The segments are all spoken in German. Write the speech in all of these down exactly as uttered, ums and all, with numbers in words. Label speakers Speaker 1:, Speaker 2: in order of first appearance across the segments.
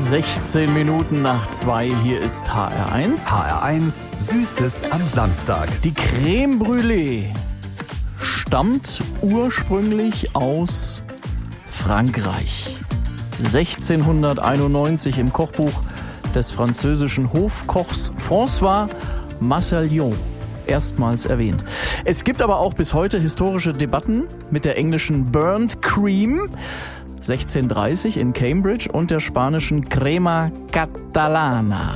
Speaker 1: sechzehn Minuten nach zwei, hier ist H R eins.
Speaker 2: H R eins, Süßes am Samstag.
Speaker 1: Die Crème Brûlée stammt ursprünglich aus Frankreich. sechzehnhunderteinundneunzig im Kochbuch des französischen Hofkochs François Massillon erstmals erwähnt. Es gibt aber auch bis heute historische Debatten mit der englischen Burnt Cream sechzehnhundertdreißig in Cambridge und der spanischen Crema Catalana.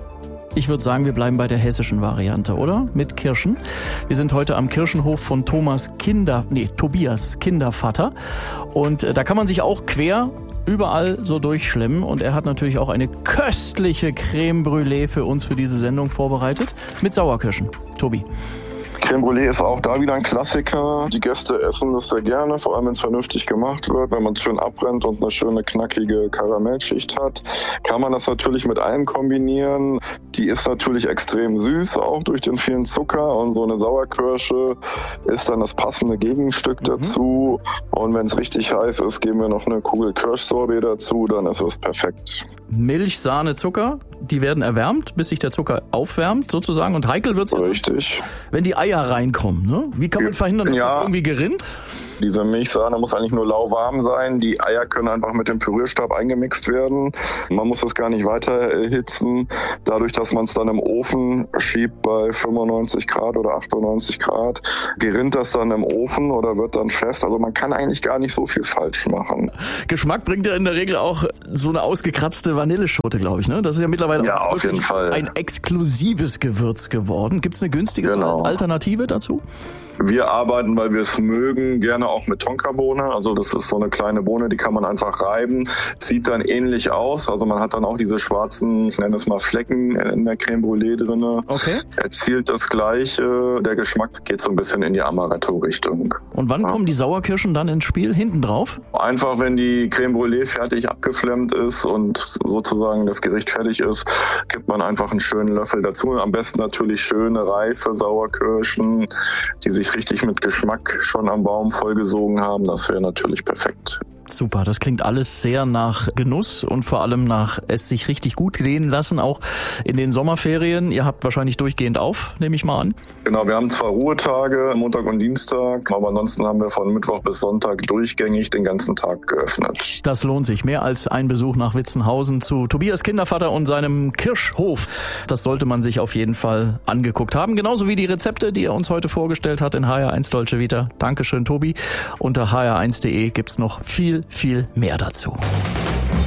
Speaker 1: Ich würde sagen, wir bleiben bei der hessischen Variante, oder? Mit Kirschen. Wir sind heute am Kirschenhof von Thomas Kinder, nee, Tobias Kindervater. Und äh, da kann man sich auch quer überall so durchschlemmen. Und er hat natürlich auch eine köstliche Crème Brûlée für uns für diese Sendung vorbereitet. Mit Sauerkirschen. Tobi.
Speaker 3: Crème Brûlée ist auch da wieder ein Klassiker. Die Gäste essen das sehr gerne, vor allem wenn es vernünftig gemacht wird. Wenn man es schön abbrennt und eine schöne knackige Karamellschicht hat, kann man das natürlich mit allem kombinieren. Die ist natürlich extrem süß, auch durch den vielen Zucker. Und so eine Sauerkirsche ist dann das passende Gegenstück dazu. Und wenn es richtig heiß ist, geben wir noch eine Kugel Kirschsorbet dazu, dann ist es perfekt.
Speaker 1: Milch, Sahne, Zucker, die werden erwärmt, bis sich der Zucker aufwärmt sozusagen. Und heikel wird's,
Speaker 3: richtig,
Speaker 1: wenn die Eier reinkommen. Ne? Wie kann man verhindern, dass
Speaker 3: ja.
Speaker 1: das irgendwie gerinnt?
Speaker 3: Diese Milchsahne muss eigentlich nur lauwarm sein. Die Eier können einfach mit dem Pürierstab eingemixt werden. Man muss das gar nicht weiter erhitzen. Dadurch, dass man es dann im Ofen schiebt bei fünfundneunzig Grad oder achtundneunzig Grad, gerinnt das dann im Ofen oder wird dann fest. Also man kann eigentlich gar nicht so viel falsch machen.
Speaker 1: Geschmack bringt ja in der Regel auch so eine ausgekratzte Vanilleschote, glaube ich. Ne? Das ist ja mittlerweile
Speaker 3: ja,
Speaker 1: auch
Speaker 3: auf jeden Fall
Speaker 1: ein exklusives Gewürz geworden. Gibt es eine günstige
Speaker 3: genau.
Speaker 1: Alternative dazu?
Speaker 3: Wir arbeiten, weil wir es mögen, gerne auch mit Tonkabohne. Also das ist so eine kleine Bohne, die kann man einfach reiben. Sieht dann ähnlich aus. Also man hat dann auch diese schwarzen, ich nenne es mal Flecken in der Crème Brûlée drinne.
Speaker 1: Okay.
Speaker 3: Erzielt das Gleiche. Der Geschmack geht so ein bisschen in die Amaretto-Richtung.
Speaker 1: Und wann ja. kommen die Sauerkirschen dann ins Spiel? Hinten drauf?
Speaker 3: Einfach, wenn die Crème Brûlée fertig abgeflemmt ist und sozusagen das Gericht fertig ist, gibt man einfach einen schönen Löffel dazu. Am besten natürlich schöne, reife Sauerkirschen, die sich richtig mit Geschmack schon am Baum vollgesogen haben, das wäre natürlich perfekt.
Speaker 1: Super, das klingt alles sehr nach Genuss und vor allem nach es sich richtig gut gehen lassen, auch in den Sommerferien. Ihr habt wahrscheinlich durchgehend auf, nehme ich mal an.
Speaker 3: Genau, wir haben zwar Ruhetage, Montag und Dienstag, aber ansonsten haben wir von Mittwoch bis Sonntag durchgängig den ganzen Tag geöffnet.
Speaker 1: Das lohnt sich. Mehr als ein Besuch nach Witzenhausen zu Tobias Kindervater und seinem Kirschhof. Das sollte man sich auf jeden Fall angeguckt haben. Genauso wie die Rezepte, die er uns heute vorgestellt hat in H R eins Dolce Vita. Dankeschön, Tobi. Unter h r eins punkt de gibt's noch viel viel mehr dazu.